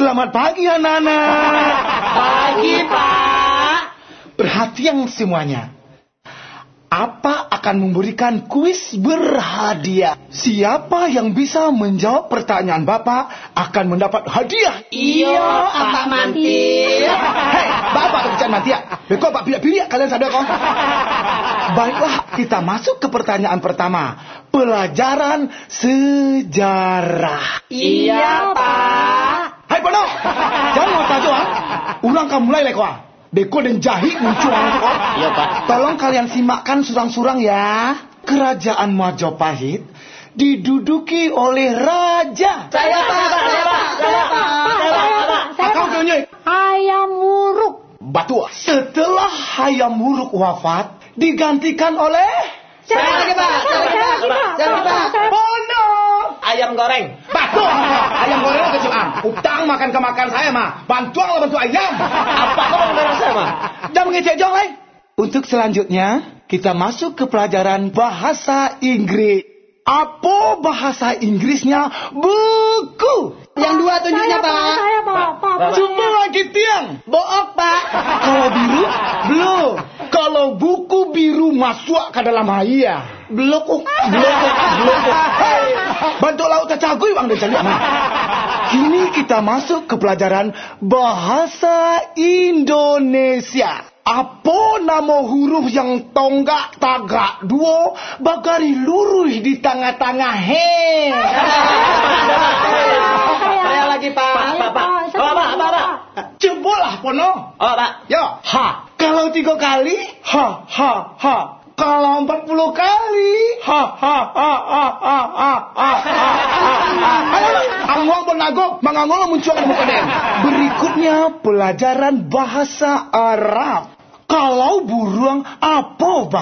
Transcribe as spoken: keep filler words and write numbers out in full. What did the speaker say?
Selamat pagi anak-anak. Pagi, Pak. Perhatian semuanya. Apa akan memberikan kuis berhadiah. Siapa yang bisa menjawab pertanyaan Bapak akan mendapat hadiah. Iya, Pak Mantir. Hei, Bapak kerjaan nanti ya. Bekok Pak pilih-pilih kalian sadar kok. Baiklah, kita masuk ke pertanyaan pertama. Pelajaran sejarah. Iya, Pak. Hai Pono, jangan mau tahu ah. Ulang kamu mulai lekwa. Beko dan jahit muncul kok. Iya, Pak. Tolong kalian simakkan surang-surang ya. Kerajaan Majapahit diduduki oleh raja. Saya, Pak. Saya, Pak. Saya, Pak. Saya, Pak. Akau tunjuk. Hayam Wuruk. Batu. Setelah Hayam Wuruk wafat, digantikan oleh Saya lagi, Pak. Saya lagi, Pak. Saya lagi, Pak. Pono. Ayam goreng. Batu. Ayam goreng kecil ang. Utang makan ke makan saya mah. Bantuan lah bantu ayam. Apa kau mengenai saya, Pak? Jangan mengecek jong, eh. Untuk selanjutnya, kita masuk ke pelajaran bahasa Inggris. Apa bahasa Inggrisnya? Buku. Yang dua tunjuknya, Pak. Saya, Pak. Pak. Coba lagi tiang. Book, Pak. Kalau biru, belum. Kalau buku biru masuk ke dalam haya. Beluk. Belum, belum. Hei, bantu laut cacagui bang dan cari aman. Kini kita masuk ke pelajaran bahasa Indonesia. Apa nama huruf yang tonggak tagak dua bagari lurus di tengah-tengah he? Saya lagi, Pak. Pak, Pak. Oh, Pak, Pak, Pak. Cobalah Pono. Oh, Pak. Yo, ha. Kalau tiga kali, ha, ha, ha. Kalau empat puluh kali, ha, ha, ha, ha, ha, ha, ha, ha. Angwang benago, mangangol muncul ke muka. Berikutnya pelajaran bahasa Arab. Kalau burung apa